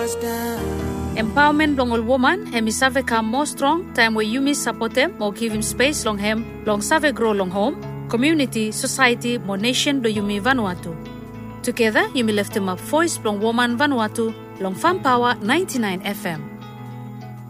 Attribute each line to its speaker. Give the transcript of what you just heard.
Speaker 1: Empowerment long all woman, hemi save come more strong, time where you miss support them or give him space long him, long save grow long home, community, society, more nation do you me Vanuatu. Together, you may lift him up voice long woman Vanuatu, long Farm Power 99 FM.